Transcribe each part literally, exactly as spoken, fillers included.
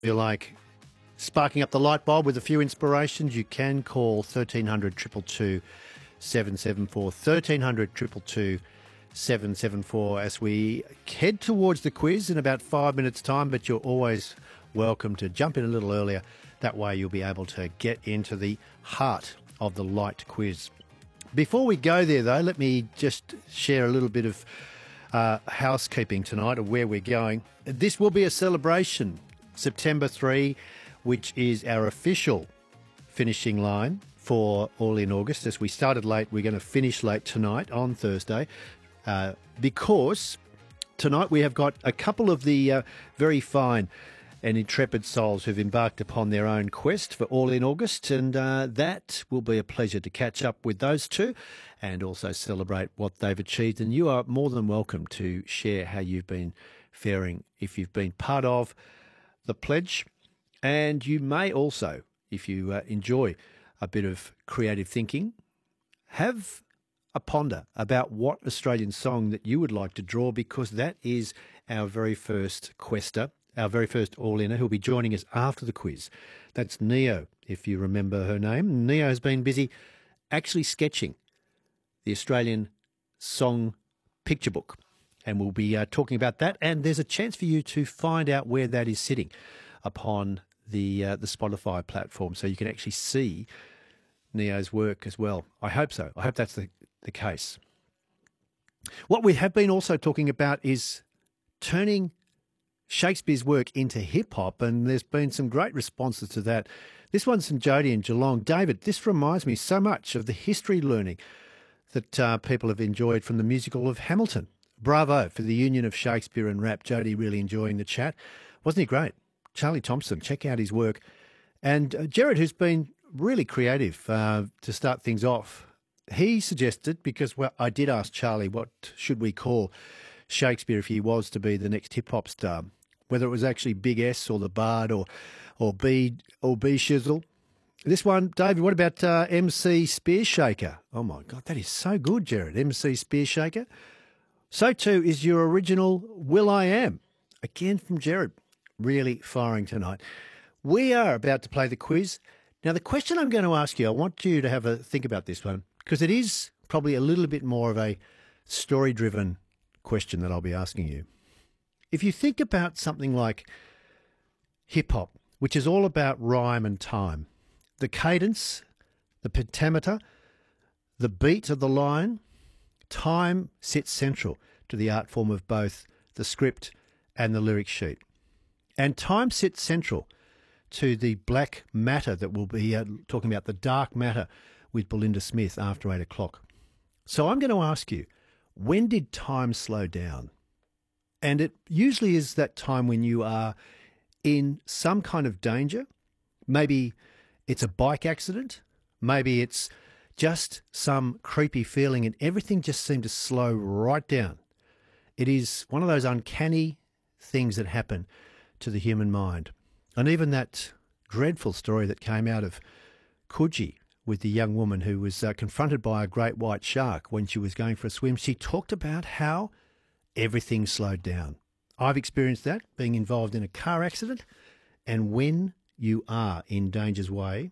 Feel like sparking up the light bulb with a few inspirations, you can call thirteen hundred two two two seven seven four, thirteen hundred two two two seven seven four as we head towards the quiz in about five minutes' time, but you're always welcome to jump in a little earlier. That way you'll be able to get into the heart of the light quiz. Before we go there, though, let me just share a little bit of uh, housekeeping tonight of where we're going. This will be a celebration, September third, which is our official finishing line for All in August. As we started late, we're going to finish late tonight on Thursday uh, because tonight we have got a couple of the uh, very fine and intrepid souls who've embarked upon their own quest for All in August, and uh, that will be a pleasure to catch up with those two and also celebrate what they've achieved. And you are more than welcome to share how you've been faring if you've been part of the pledge. And you may also, if you uh, enjoy a bit of creative thinking, have a ponder about what Australian song that you would like to draw, because that is our very first quester, our very first all-inner, who'll be joining us after the quiz. That's Neo, if you remember her name. Neo has been busy actually sketching the Australian song picture book, and we'll be uh, talking about that. And there's a chance for you to find out where that is sitting upon the uh, the Spotify platform, so you can actually see Neo's work as well. I hope so. I hope that's the, the case. What we have been also talking about is turning Shakespeare's work into hip-hop, and there's been some great responses to that. This one's from Jody in Geelong. David, this reminds me so much of the history learning that uh, people have enjoyed from the musical of Hamilton. Bravo for the union of Shakespeare and rap. Jody really enjoying the chat. Wasn't he great? Charlie Thompson, check out his work. And uh, Jared, who's been really creative uh, to start things off, he suggested, because well, I did ask Charlie what should we call Shakespeare if he was to be the next hip-hop star, whether it was actually Big S or the Bard or or B or B Shizzle. This one, David, what about uh, M C Spearshaker? Oh, my God, that is so good, Jared, M C Spearshaker. So too is your original Will I Am, again from Jared. Really firing tonight. We are about to play the quiz. Now, the question I'm going to ask you, I want you to have a think about this one, because it is probably a little bit more of a story-driven question that I'll be asking you. If you think about something like hip-hop, which is all about rhyme and time, the cadence, the pentameter, the beat of the line, time sits central to the art form of both the script and the lyric sheet. And time sits central to the black matter that we'll be uh, talking about, the dark matter with Belinda Smith after eight o'clock. So I'm going to ask you, when did time slow down? And it usually is that time when you are in some kind of danger. Maybe it's a bike accident. Maybe it's just some creepy feeling and everything just seemed to slow right down. It is one of those uncanny things that happen to the human mind. And even that dreadful story that came out of Coogee with the young woman who was uh, confronted by a great white shark when she was going for a swim, she talked about how everything slowed down. I've experienced that, being involved in a car accident, and when you are in danger's way,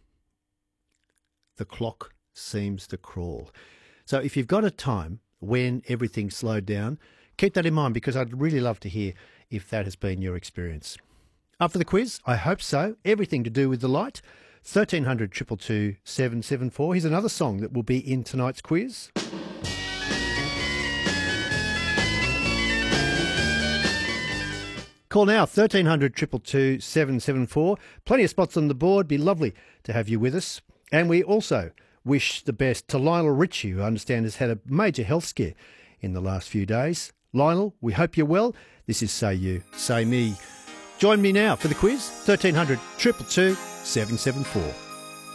the clock seems to crawl. So if you've got a time when everything slowed down, keep that in mind, because I'd really love to hear if that has been your experience. Up for the quiz? I hope so. Everything to do with the light. thirteen hundred two two two seven seven four. Here's another song that will be in tonight's quiz. Call now, thirteen hundred two two two seven seven four. Plenty of spots on the board. Be lovely to have you with us. And we also wish the best to Lionel Richie, who I understand has had a major health scare in the last few days. Lionel, we hope you're well. This is Say You, Say Me. Join me now for the quiz, thirteen hundred two two two seven seven four.